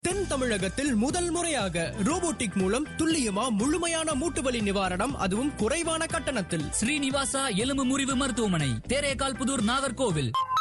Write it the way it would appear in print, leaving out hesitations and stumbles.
தென் தமிழகத்தில் முதல் முறையாக ரோபோட்டிக் மூலம் துல்லியமா முழுமையான மூட்டுவலி நிவாரணம், அதுவும் குறைவான கட்டணத்தில். ஸ்ரீனிவாசா எலும்பு முறிவு மருத்துவமனை, தேரேகால் புதூர், நாகர்கோவில்.